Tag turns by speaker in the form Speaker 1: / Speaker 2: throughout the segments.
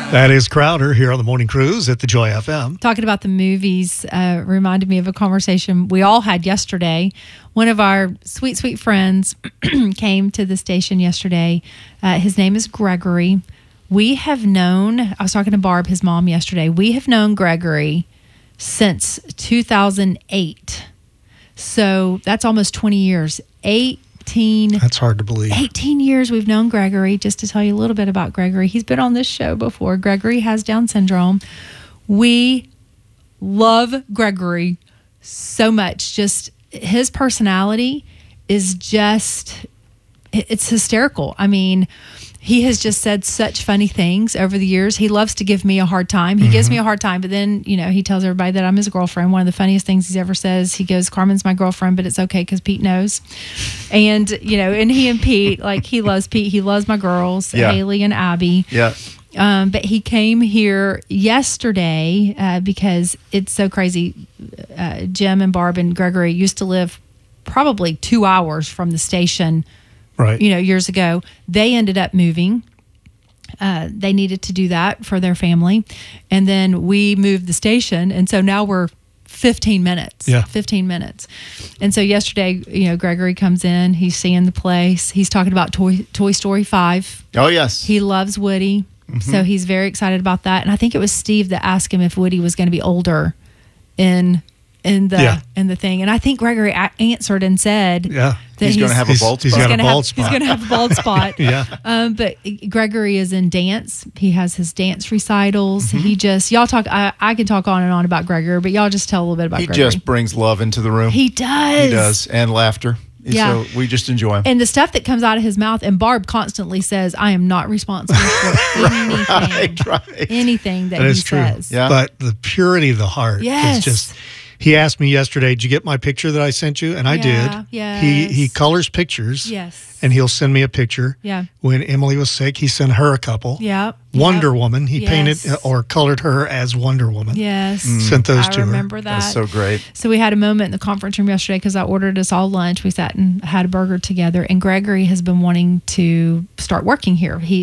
Speaker 1: That is Crowder here on the Morning Cruise at the Joy FM.
Speaker 2: Talking about the movies reminded me of a conversation we all had yesterday. One of our sweet, sweet friends came to the station yesterday. His name is Gregory. We have known, I was talking to Barb, his mom, yesterday. We have known Gregory since 2008. So that's almost 20 years. 18.
Speaker 1: That's hard to believe.
Speaker 2: 18 years we've known Gregory. Just to tell you a little bit about Gregory, he's been on this show before. Gregory has Down syndrome. We love Gregory so much. Just his personality is just, it's hysterical. I mean, he has just said such funny things over the years. He loves to give me a hard time. He gives me a hard time, but then, he tells everybody that I'm his girlfriend. One of the funniest things he's ever says, he goes, Carmen's my girlfriend, but it's okay because Pete knows. And, and he and Pete, like, he loves Pete. He loves my girls, Haley and Abby.
Speaker 3: Yeah.
Speaker 2: But he came here yesterday because it's so crazy. Jim and Barb and Gregory used to live probably 2 hours from the station.
Speaker 1: Right.
Speaker 2: Years ago. They ended up moving. They needed to do that for their family. And then we moved the station. And so now we're 15 minutes.
Speaker 1: Yeah.
Speaker 2: 15 minutes. And so yesterday, Gregory comes in. He's seeing the place. He's talking about Toy Story 5.
Speaker 3: Oh, yes.
Speaker 2: He loves Woody. So he's very excited about that. And I think it was Steve that asked him if Woody was going to be older in the thing. And I think Gregory answered and said that
Speaker 3: he's going to have a bald spot.
Speaker 1: He's got a bald spot.
Speaker 2: He's going to have a bald spot. But Gregory is in dance. He has his dance recitals. He just, y'all talk, I can talk on and on about Gregory, but y'all just tell a little bit about Gregory.
Speaker 3: He just brings love into the room.
Speaker 2: He does.
Speaker 3: He does. And laughter.
Speaker 2: Yeah.
Speaker 3: So we just enjoy him.
Speaker 2: And the stuff that comes out of his mouth, and Barb constantly says, I am not responsible for anything.
Speaker 3: Right.
Speaker 2: Anything that
Speaker 1: is
Speaker 2: he
Speaker 1: true.
Speaker 2: says.
Speaker 1: Yeah. But the purity of the heart is just... He asked me yesterday, did you get my picture that I sent you? And I did.
Speaker 2: Yes.
Speaker 1: He colors pictures.
Speaker 2: Yes.
Speaker 1: And he'll send me a picture.
Speaker 2: Yeah.
Speaker 1: When Emily was sick, he sent her a couple.
Speaker 2: Yeah.
Speaker 1: Wonder Woman. He painted or colored her as Wonder Woman.
Speaker 2: Yes.
Speaker 1: Sent those to her.
Speaker 2: I remember that.
Speaker 3: That's so great.
Speaker 2: So we had a moment in the conference room yesterday because I ordered us all lunch. We sat and had a burger together. And Gregory has been wanting to start working here. He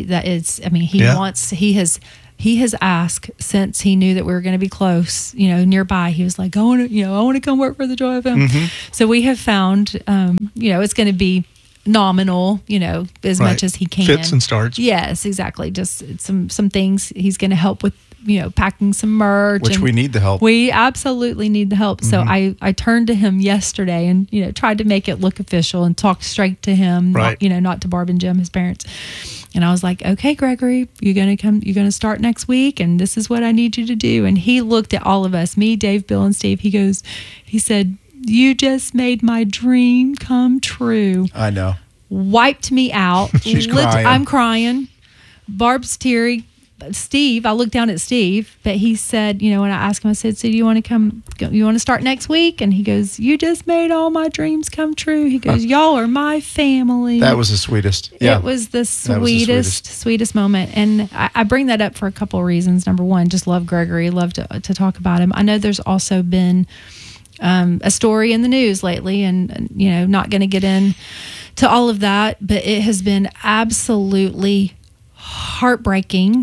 Speaker 2: has asked since he knew that we were going to be close, nearby. He was like, I want to come work for the Joy FM. So we have found, it's going to be nominal, as much as he can.
Speaker 1: Fits and starts.
Speaker 2: Yes, exactly. Just some things he's going to help with, packing some merch.
Speaker 3: Which we need the help.
Speaker 2: We absolutely need the help. So I turned to him yesterday and, tried to make it look official and talk straight to him, not to Barb and Jim, his parents. And I was like, okay, Gregory, you're going to start next week. And this is what I need you to do. And he looked at all of us, me, Dave, Bill, and Steve. He said, you just made my dream come true.
Speaker 3: I know.
Speaker 2: Wiped me out.
Speaker 3: She's crying.
Speaker 2: I'm crying. Barb's teary. Steve, I looked down at Steve, but he said, when I asked him, I said, so do you want to start next week? And he goes, you just made all my dreams come true. He goes, y'all are my family.
Speaker 3: That was the sweetest. Yeah.
Speaker 2: It was the sweetest moment. And I bring that up for a couple of reasons. Number one, just love Gregory, love to talk about him. I know there's also been a story in the news lately and not going to get into all of that, but it has been absolutely heartbreaking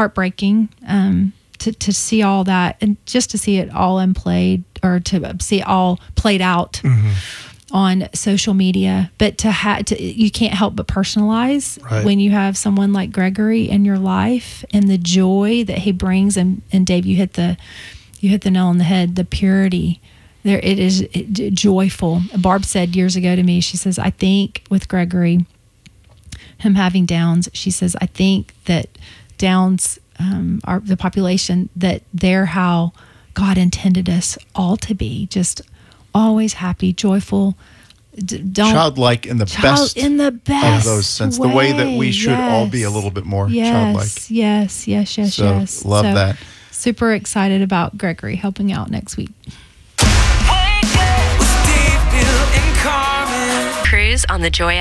Speaker 2: to see all that and just to see it all to see it all played out on social media. But you can't help but personalize when you have someone like Gregory in your life and the joy that he brings. And Dave, you hit the nail on the head. The purity there, it is joyful. Barb said years ago to me, she says, I think with Gregory, him having Downs, she says, I think that Downs are the population, that they're how God intended us all to be, just always happy, joyful,
Speaker 3: childlike in the best of those sense,
Speaker 2: way.
Speaker 3: The way that we should all be a little bit more childlike.
Speaker 2: Yes.
Speaker 3: Love that.
Speaker 2: Super excited about Gregory helping out next week.
Speaker 4: Cruise on the Joy